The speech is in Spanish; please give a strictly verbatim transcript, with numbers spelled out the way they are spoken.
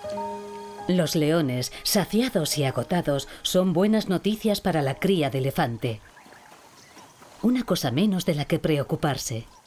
Los leones, saciados y agotados, son buenas noticias para la cría de elefante. Una cosa menos de la que preocuparse.